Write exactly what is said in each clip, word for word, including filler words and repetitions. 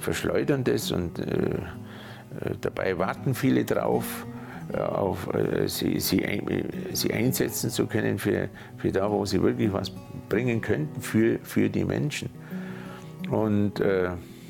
verschleudern das und äh, dabei warten viele drauf, auf äh, sie, sie, ein, sie einsetzen zu können für, für da, wo sie wirklich was bringen könnten für, für die Menschen. Und äh,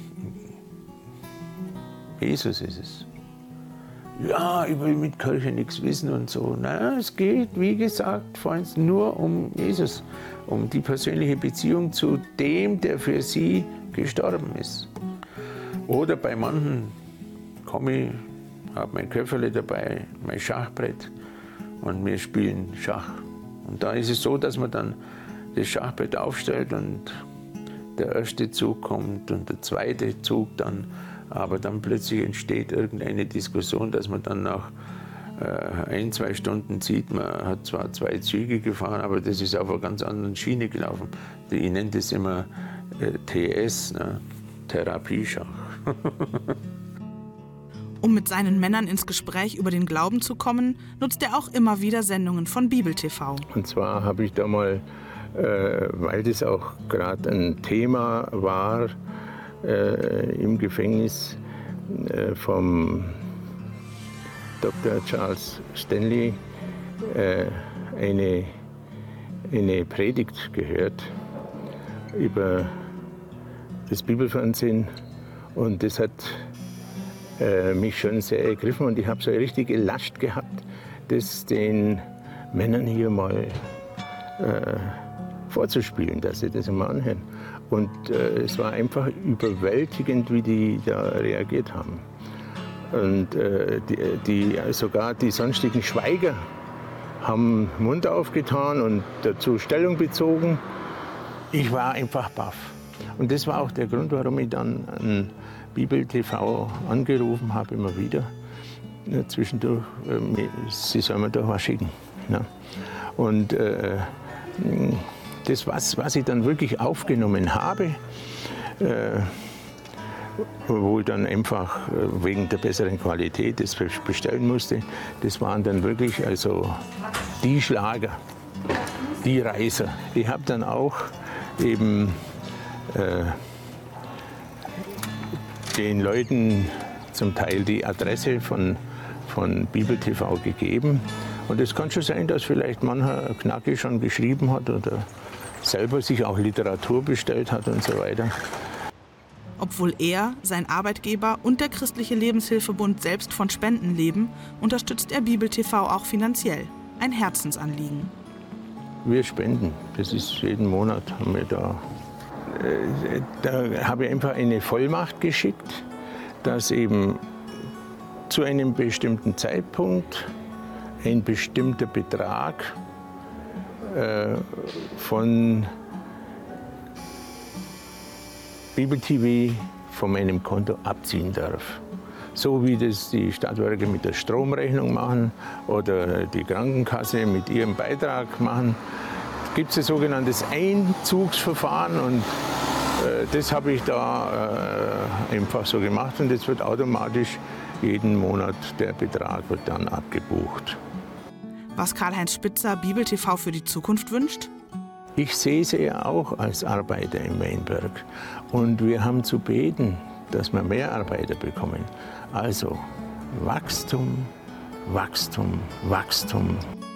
Jesus ist es. Ja, ich will mit Kirche nichts wissen und so. Nein, es geht, wie gesagt, vorhin nur um Jesus, um die persönliche Beziehung zu dem, der für sie gestorben ist. Oder bei manchen komme ich, habe mein Köfferle dabei, mein Schachbrett und wir spielen Schach. Und da ist es so, dass man dann das Schachbrett aufstellt und der erste Zug kommt und der zweite Zug dann. Aber dann plötzlich entsteht irgendeine Diskussion, dass man dann nach äh, ein, zwei Stunden sieht, man hat zwar zwei Züge gefahren, aber das ist auf einer ganz anderen Schiene gelaufen. Ich nenne das immer äh, T S, ne? Therapieschach. Um mit seinen Männern ins Gespräch über den Glauben zu kommen, nutzt er auch immer wieder Sendungen von Bibel T V. Und zwar habe ich da mal, äh, weil das auch gerade ein Thema war, Äh, im Gefängnis äh, vom Doktor Charles Stanley äh, eine, eine Predigt gehört über das Bibelfernsehen und das hat äh, mich schon sehr ergriffen und ich habe so eine richtige Last gehabt, das den Männern hier mal äh, vorzuspielen, dass sie das immer anhören. Und äh, es war einfach überwältigend, wie die da reagiert haben. Und äh, die, die, sogar die sonstigen Schweiger haben den Mund aufgetan und dazu Stellung bezogen. Ich war einfach baff. Und das war auch der Grund, warum ich dann an Bibel T V angerufen habe, immer wieder. Ja, zwischendurch, äh, sie sollen mir doch was schicken. Ja. Und äh, das, was, was ich dann wirklich aufgenommen habe, äh, wo ich dann einfach wegen der besseren Qualität das bestellen musste, das waren dann wirklich also die Schlager, die Reißer. Ich habe dann auch eben äh, den Leuten zum Teil die Adresse von, von Bibel T V gegeben. Und es kann schon sein, dass vielleicht mancher Knacki schon geschrieben hat oder selber sich auch Literatur bestellt hat und so weiter. Obwohl er, sein Arbeitgeber und der Christliche Lebenshilfebund selbst von Spenden leben, unterstützt er Bibel T V auch finanziell. Ein Herzensanliegen. Wir spenden. Das ist jeden Monat haben wir da. Äh, da habe ich einfach eine Vollmacht geschickt, dass eben zu einem bestimmten Zeitpunkt ein bestimmter Betrag äh, von Bibel T V von meinem Konto abziehen darf. So wie das die Stadtwerke mit der Stromrechnung machen oder die Krankenkasse mit ihrem Beitrag machen, gibt es ein sogenanntes Einzugsverfahren und äh, das habe ich da äh, einfach so gemacht und es wird automatisch jeden Monat der Betrag wird dann abgebucht. Was Karl-Heinz Spitzer Bibel T V für die Zukunft wünscht? Ich sehe sie ja auch als Arbeiter in Weinberg. Und wir haben zu beten, dass wir mehr Arbeiter bekommen. Also Wachstum, Wachstum, Wachstum.